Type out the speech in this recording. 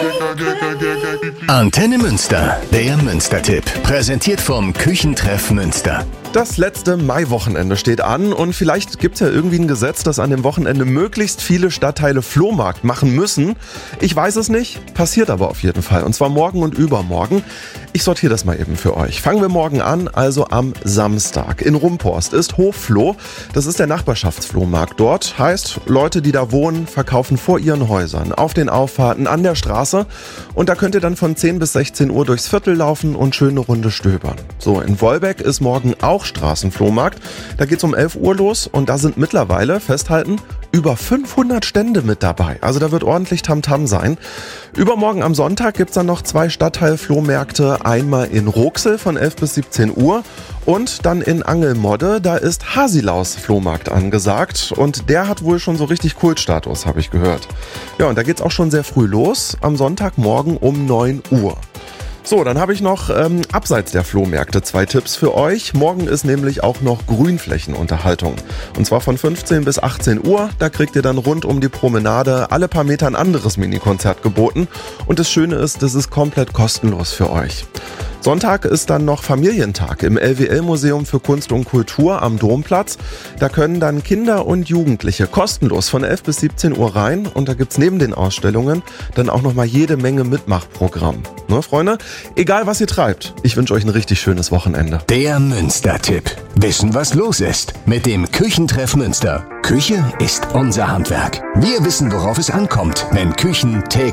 Antenne Münster, der Münster-Tipp. Präsentiert vom Küchentreff Münster. Das letzte Maiwochenende steht an und vielleicht gibt es ja irgendwie ein Gesetz, dass an dem Wochenende möglichst viele Stadtteile Flohmarkt machen müssen. Ich weiß es nicht, passiert aber auf jeden Fall. Und zwar morgen und übermorgen. Ich sortiere das mal eben für euch. Fangen wir morgen an, also am Samstag. In Rumporst ist Hoffloh. Das ist der Nachbarschaftsflohmarkt dort. Heißt, Leute, die da wohnen, verkaufen vor ihren Häusern, auf den Auffahrten, an der Straße. Und da könnt ihr dann von 10 bis 16 Uhr durchs Viertel laufen und schöne Runde stöbern. So, in Wolbeck ist morgen auch Straßenflohmarkt. Da geht's um 11 Uhr los und da sind mittlerweile, festhalten, über 500 Stände mit dabei. Also da wird ordentlich Tamtam sein. Übermorgen am Sonntag gibt's dann noch 2 Stadtteilflohmärkte. Einmal in Roxel von 11 bis 17 Uhr und dann in Angelmodde. Da ist Hasilaus Flohmarkt angesagt und der hat wohl schon so richtig Kultstatus, habe ich gehört. Ja, und da geht's auch schon sehr früh los. Am Sonntagmorgen um 9 Uhr. So, dann habe ich noch abseits der Flohmärkte 2 Tipps für euch. Morgen ist nämlich auch noch Grünflächenunterhaltung. Und zwar von 15 bis 18 Uhr. Da kriegt ihr dann rund um die Promenade alle paar Meter ein anderes Minikonzert geboten. Und das Schöne ist, das ist komplett kostenlos für euch. Sonntag ist dann noch Familientag im LWL-Museum für Kunst und Kultur am Domplatz. Da können dann Kinder und Jugendliche kostenlos von 11 bis 17 Uhr rein. Und da gibt's neben den Ausstellungen dann auch nochmal jede Menge Mitmachprogramm. Ne, Freunde? Egal, was ihr treibt. Ich wünsche euch ein richtig schönes Wochenende. Der Münster-Tipp. Wissen, was los ist mit dem Küchentreff Münster. Küche ist unser Handwerk. Wir wissen, worauf es ankommt, wenn Küchen täglich